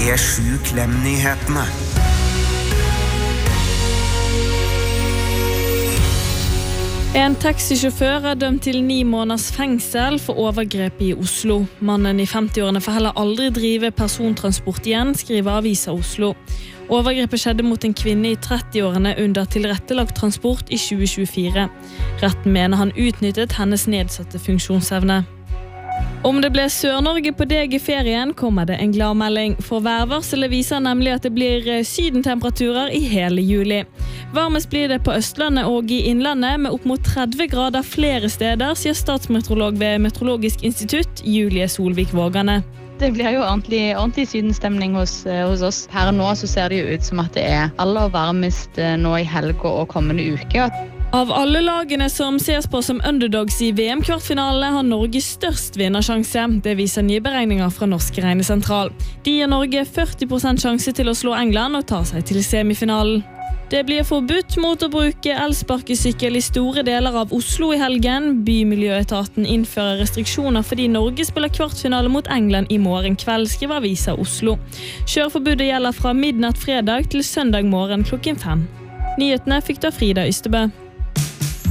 7 Klem-nyhetene. En taxisjåfør dømt til 9 måneders fengsel for overgrep i Oslo. Mannen i 50-årene får heller aldri drive persontransport igjen, skriver Avisa Oslo. Overgrepet skjedde mot en kvinne i 30-årene under tilrettelagt transport i 2024. Retten mener han utnyttet hennes nedsatte funksjonsevne. Om det ble Sør-Norge på deg i ferien, kommer det en gladmelding. For værvarselet viser nemlig at det blir sydentemperaturer i hele juli. Varmest blir det på Østlandet og i Innlandet, med opp mot 30 grader flere steder, sier statsmeteorolog ved Meteorologisk institutt, Julie Solvik Vågane. Det blir jo ordentlig sydenstemning hos oss. Her nå så ser det jo ut som at det er aller varmest nå i helga og kommende uke. Av alle lagene som ses på som underdogs i VM-kvartfinalene, har Norge størst vinnersjanse. Det viser nye beregninger fra Norsk Regnesentral. De gir Norge 40% sjanse til å slå England og ta seg til semifinalen. Det blir forbudt mot å bruke elsparkesykkel i store deler av Oslo i helgen. Bymiljøetaten innfører restriksjoner fordi Norge spiller kvartfinale mot England i morgen kveld, skriver Avisa Oslo. Kjøreforbudet gjelder fra midnatt fredag til søndag morgen klokken 5. Nyhetene fikk du av Frida Ystebø.